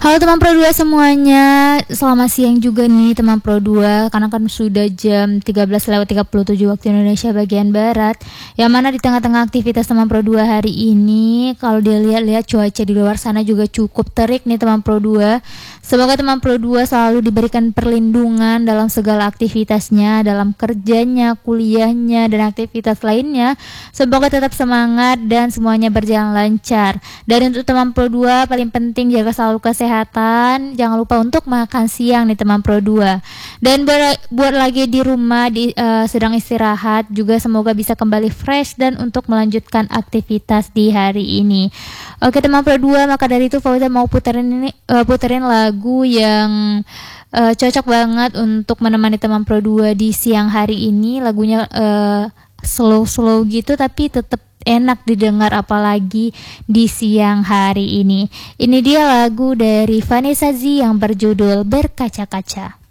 Halo teman Pro 2 semuanya, selamat siang juga nih teman Pro 2. Karena kan sudah jam 13:37 waktu Indonesia bagian Barat, yang mana di tengah-tengah aktivitas teman Pro 2 hari ini, kalau dilihat-lihat cuaca di luar sana juga cukup terik nih teman Pro 2. Semoga teman Pro 2 selalu diberikan perlindungan dalam segala aktivitasnya, dalam kerjanya, kuliahnya, dan aktivitas lainnya. Semoga tetap semangat dan semuanya berjalan lancar. Dan untuk teman Pro 2 paling penting jaga selalu kesehatan, jangan lupa untuk makan siang nih teman Pro 2. Dan buat lagi di rumah sedang istirahat juga semoga bisa kembali fresh dan untuk melanjutkan aktivitas di hari ini. Oke teman Pro 2, maka dari itu Fauza mau puterin lagu yang cocok banget untuk menemani teman Pro 2 di siang hari ini. Lagunya slow gitu tapi tetap enak didengar apalagi di siang hari ini. Ini dia lagu dari Vanessa Z yang berjudul Berkaca-Kaca.